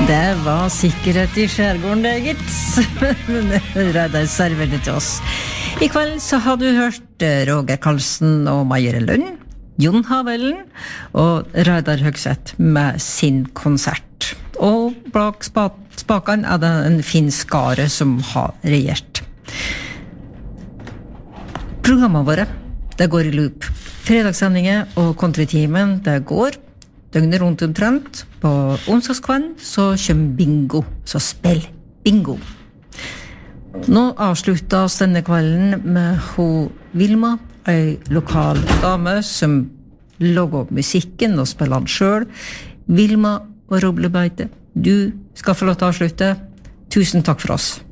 Det var sikkerhet I skjærgården, det, gitt. Reidar serverte til oss. I kveld så har du hørt Roger Karlsen og Maiere Lund, Jon Havelen og Reidar Høgseth med sin konsert. Og bak spakene det en fin skare som har regjert. Programmet våre, det går I loop. Fredagssendinger og kontritimen, det går døgnet rundt omtrent. På onsdagskvelden så kommer bingo, så spill bingo. Nå avslutter oss denne kvelden med Vilma, en lokal dame som lager musikken og spiller den selv. Vilma og Roblebeite, du skal få lov til å avslutte. Tusen takk for oss.